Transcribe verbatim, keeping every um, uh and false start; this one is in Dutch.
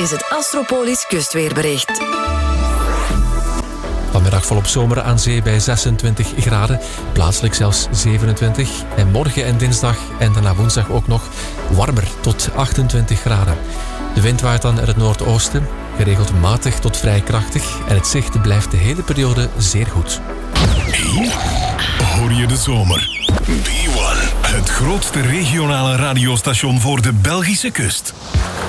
is het Astropolis kustweerbericht. Vanmiddag volop zomer aan zee bij zesentwintig graden, plaatselijk zelfs zevenentwintig. En morgen en dinsdag en daarna woensdag ook nog warmer tot achtentwintig graden. De wind waait dan uit het noordoosten, geregeld matig tot vrij krachtig. En het zicht blijft de hele periode zeer goed. Hier hoor je de zomer. B one, het grootste regionale radiostation voor de Belgische kust.